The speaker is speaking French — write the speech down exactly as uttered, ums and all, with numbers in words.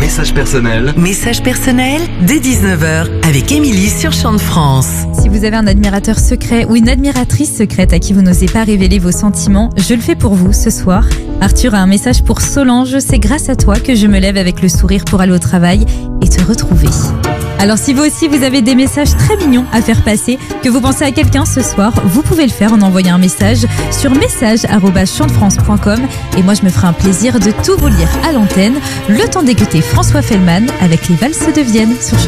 message personnel. Message personnel dès dix-neuf heures avec Émilie sur Chant de France. Si vous avez un admirateur secret ou une admiratrice secrète à qui vous n'osez pas révéler vos sentiments, je le fais pour vous ce soir. Arthur a un message pour Solange. C'est grâce à toi que je me lève avec le sourire pour aller au travail et te retrouver. Alors si vous aussi vous avez des messages très mignons à faire passer, que vous pensez à quelqu'un ce soir, vous pouvez le faire en envoyant un message sur message arobase chant de france point com et moi je me ferai un plaisir de tout vous lire à l'antenne. Le temps d'écouter François Fellman avec les valses de Vienne sur Chant